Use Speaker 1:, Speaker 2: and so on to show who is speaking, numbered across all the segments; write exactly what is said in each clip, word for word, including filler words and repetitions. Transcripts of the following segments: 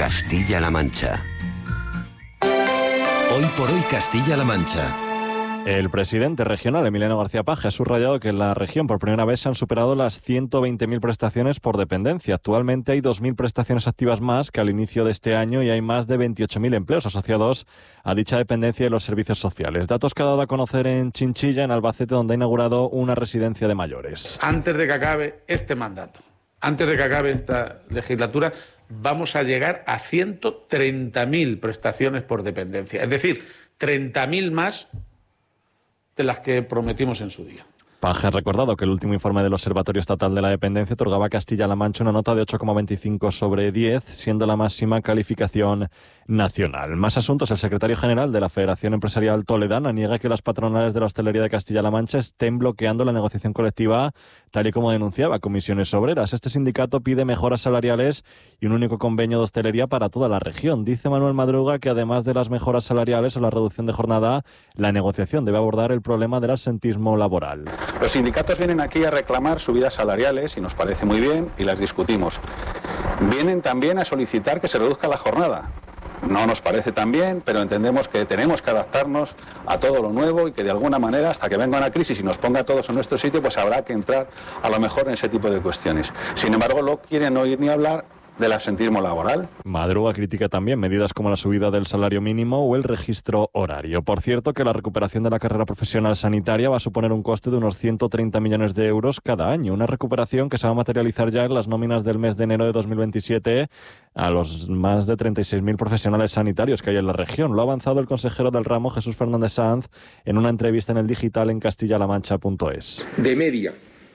Speaker 1: Castilla-La Mancha.
Speaker 2: Hoy por hoy Castilla-La Mancha.
Speaker 3: El presidente regional, Emiliano García Paje, ha subrayado que en la región por primera vez se han superado las ciento veinte mil prestaciones por dependencia. Actualmente hay dos mil prestaciones activas más que al inicio de este año y hay más de veintiocho mil empleos asociados a dicha dependencia de los servicios sociales. Datos que ha dado a conocer en Chinchilla, en Albacete, donde ha inaugurado una residencia de mayores.
Speaker 4: Antes de que acabe este mandato, antes de que acabe esta legislatura, vamos a llegar a ciento treinta mil prestaciones por dependencia. Es decir, treinta mil más de las que prometimos en su día.
Speaker 3: Paje ha recordado que el último informe del Observatorio Estatal de la Dependencia otorgaba a Castilla-La Mancha una nota de ocho coma veinticinco sobre diez, siendo la máxima calificación nacional. Más asuntos. El secretario general de la Federación Empresarial Toledana niega que las patronales de la hostelería de Castilla-La Mancha estén bloqueando la negociación colectiva, tal y como denunciaba Comisiones Obreras. Este sindicato pide mejoras salariales y un único convenio de hostelería para toda la región. Dice Manuel Madruga que además de las mejoras salariales o la reducción de jornada, la negociación debe abordar el problema del absentismo laboral.
Speaker 5: Los sindicatos vienen aquí a reclamar subidas salariales y nos parece muy bien y las discutimos. Vienen también a solicitar que se reduzca la jornada. No nos parece tan bien, pero entendemos que tenemos que adaptarnos a todo lo nuevo y que de alguna manera, hasta que venga una crisis y nos ponga a todos en nuestro sitio, pues habrá que entrar a lo mejor en ese tipo de cuestiones. Sin embargo, no quieren oír ni hablar del absentismo laboral.
Speaker 3: Madruga critica también medidas como la subida del salario mínimo o el registro horario. Por cierto, que la recuperación de la carrera profesional sanitaria va a suponer un coste de unos ciento treinta millones de euros cada año. Una recuperación que se va a materializar ya en las nóminas del mes de enero de dos mil veintisiete a los más de treinta y seis mil profesionales sanitarios que hay en la región. Lo ha avanzado el consejero del ramo, Jesús Fernández Sanz, en una entrevista en el digital en castilla la mancha punto es.
Speaker 6: De media,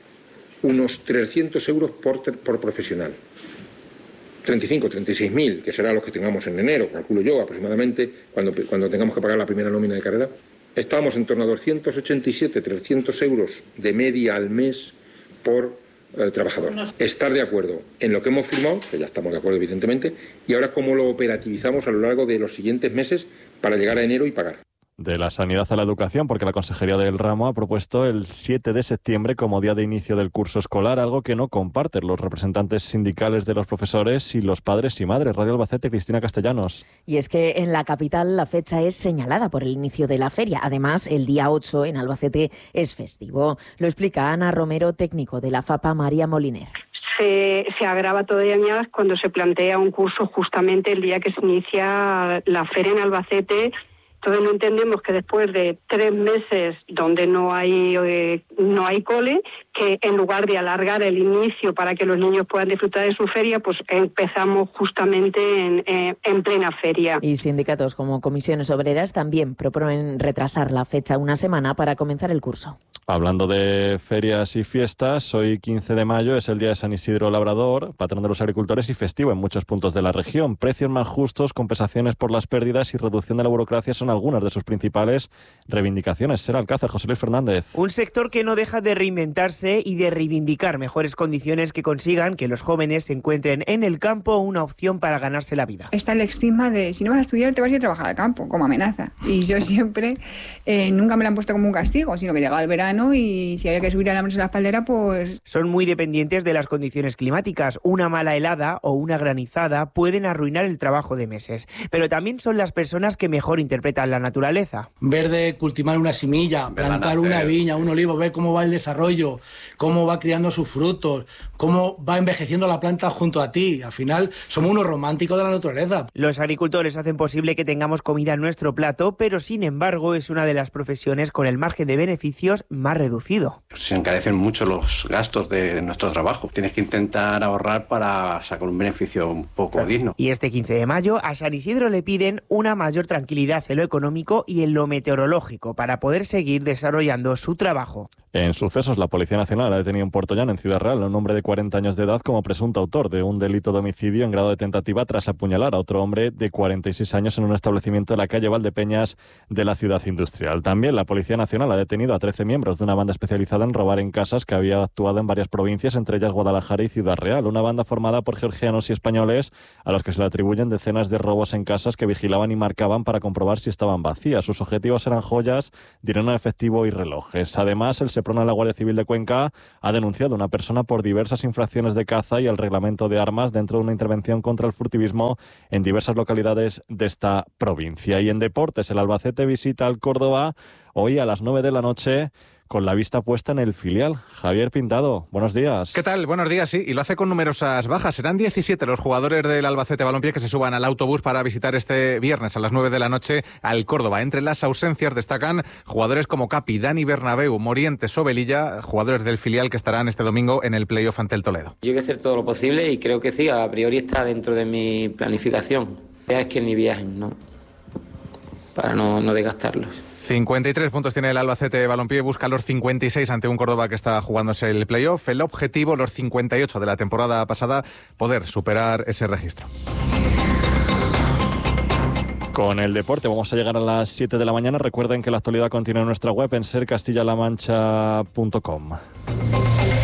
Speaker 6: unos trescientos euros por, por profesional. treinta y cinco, treinta y seis mil, que será los que tengamos en enero, calculo yo aproximadamente, cuando, cuando tengamos que pagar la primera nómina de carrera. Estábamos en torno a doscientos ochenta y siete, trescientos euros de media al mes por eh, trabajador. Estar de acuerdo en lo que hemos firmado, que ya estamos de acuerdo evidentemente, y ahora cómo lo operativizamos a lo largo de los siguientes meses para llegar a enero y pagar.
Speaker 3: De la sanidad a la educación, porque la Consejería del Ramo ha propuesto el siete de septiembre como día de inicio del curso escolar, algo que no comparten los representantes sindicales de los profesores y los padres y madres. Radio Albacete, Cristina Castellanos.
Speaker 7: Y es que en la capital la fecha es señalada por el inicio de la feria. Además, el día ocho en Albacete es festivo. Lo explica Ana Romero, técnico de la FAPA María Moliner.
Speaker 8: Se, se agrava todavía más cuando se plantea un curso justamente el día que se inicia la feria en Albacete. Entonces no entendemos que después de tres meses donde no hay eh, no hay cole, que en lugar de alargar el inicio para que los niños puedan disfrutar de su feria, pues empezamos justamente en, eh, en plena feria.
Speaker 7: Y sindicatos como Comisiones Obreras también proponen retrasar la fecha una semana para comenzar el curso.
Speaker 3: Hablando de ferias y fiestas, hoy quince de mayo es el día de San Isidro Labrador, patrón de los agricultores y festivo en muchos puntos de la región. Precios más justos, compensaciones por las pérdidas y reducción de la burocracia son algunas de sus principales reivindicaciones. Ser Alcázar, José Luis Fernández.
Speaker 9: Un sector que no deja de reinventarse y de reivindicar mejores condiciones que consigan que los jóvenes encuentren en el campo una opción para ganarse la vida.
Speaker 10: Está el estigma de si no vas a estudiar te vas a ir a trabajar al campo, como amenaza. Y yo siempre, eh, nunca me lo han puesto como un castigo, sino que llegaba el verano y si había que subir a la mesa de la espaldera, pues...
Speaker 9: Son muy dependientes de las condiciones climáticas. Una mala helada o una granizada pueden arruinar el trabajo de meses. Pero también son las personas que mejor interpretan la naturaleza.
Speaker 11: Ver de cultivar una semilla, plantar una viña, un olivo, ver cómo va el desarrollo, cómo va criando sus frutos, cómo va envejeciendo la planta junto a ti. Al final, somos unos románticos de la naturaleza.
Speaker 9: Los agricultores hacen posible que tengamos comida en nuestro plato, pero sin embargo es una de las profesiones con el margen de beneficios más reducido.
Speaker 12: Se encarecen mucho los gastos de nuestro trabajo. Tienes que intentar ahorrar para sacar un beneficio un poco digno.
Speaker 9: Y este quince de mayo a San Isidro le piden una mayor tranquilidad en lo económico y en lo meteorológico para poder seguir desarrollando su trabajo.
Speaker 3: En sucesos, la Policía Nacional ha detenido en Puerto Llano, en Ciudad Real, a un hombre de cuarenta años de edad como presunto autor de un delito de homicidio en grado de tentativa tras apuñalar a otro hombre de cuarenta y seis años en un establecimiento de la calle Valdepeñas de la ciudad industrial. También la Policía Nacional ha detenido a trece miembros miembros de una banda especializada en robar en casas que había actuado en varias provincias, entre ellas Guadalajara y Ciudad Real. Una banda formada por georgianos y españoles a los que se le atribuyen decenas de robos en casas que vigilaban y marcaban para comprobar si estaban vacías. Sus objetivos eran joyas, dinero en efectivo y relojes. Además, el Seprona de la Guardia Civil de Cuenca ha denunciado a una persona por diversas infracciones de caza y el reglamento de armas dentro de una intervención contra el furtivismo en diversas localidades de esta provincia. Y en deportes, el Albacete visita al Córdoba hoy a las nueve de la noche con la vista puesta en el filial. Javier Pintado, buenos días.
Speaker 1: ¿Qué tal? Buenos días, sí, y lo hace con numerosas bajas. Serán diecisiete los jugadores del Albacete Balompié que se suban al autobús para visitar este viernes a las nueve de la noche al Córdoba. Entre las ausencias destacan jugadores como Capi, Dani Bernabéu, Morientes o Velilla, jugadores del filial que estarán este domingo en el playoff ante el Toledo.
Speaker 13: Yo voy a hacer todo lo posible y creo que sí, a priori está dentro de mi planificación. Es que ni viajen, ¿no? Para no, no desgastarlos.
Speaker 1: cincuenta y tres puntos tiene el Albacete Balompié, busca los cincuenta y seis ante un Córdoba que está jugándose el playoff. El objetivo, los cincuenta y ocho de la temporada pasada, poder superar ese registro.
Speaker 3: Con el deporte vamos a llegar a las siete de la mañana. Recuerden que la actualidad continúa en nuestra web en ser castilla la mancha punto com.